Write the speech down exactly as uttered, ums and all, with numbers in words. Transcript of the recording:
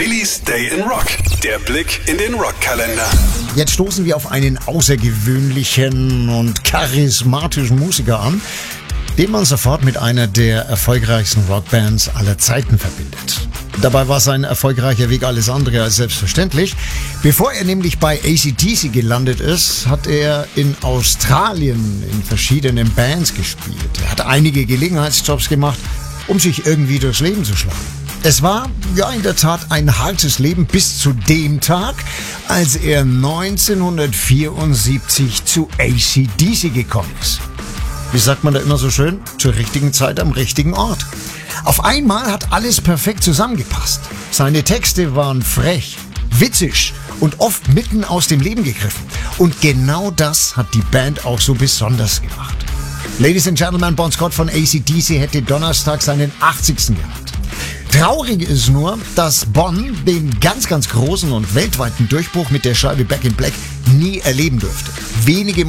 Baileys Day in Rock. Der Blick in den Rockkalender. Jetzt stoßen wir auf einen außergewöhnlichen und charismatischen Musiker an, den man sofort mit einer der erfolgreichsten Rockbands aller Zeiten verbindet. Dabei war sein erfolgreicher Weg alles andere als selbstverständlich. Bevor er nämlich bei A C D C gelandet ist, hat er in Australien in verschiedenen Bands gespielt. Er hat einige Gelegenheitsjobs gemacht, um sich irgendwie durchs Leben zu schlagen. Es war ja in der Tat ein hartes Leben bis zu dem Tag, als er neunzehnhundertvierundsiebzig zu A C D C gekommen ist. Wie sagt man da immer so schön? Zur richtigen Zeit am richtigen Ort. Auf einmal hat alles perfekt zusammengepasst. Seine Texte waren frech, witzig und oft mitten aus dem Leben gegriffen. Und genau das hat die Band auch so besonders gemacht. Ladies and Gentlemen, Bon Scott von A C D C hätte Donnerstag seinen achtzigsten gehabt. Traurig ist nur, dass Bon den ganz, ganz großen und weltweiten Durchbruch mit der Scheibe Back in Black nie erleben durfte. Wenige